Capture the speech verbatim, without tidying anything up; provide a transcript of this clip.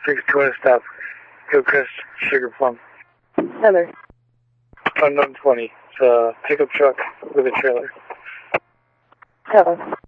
six two one stop. Hillcrest, Sugar Plum. Heather. Unknown twenty. It's a pickup truck with a trailer. Heather.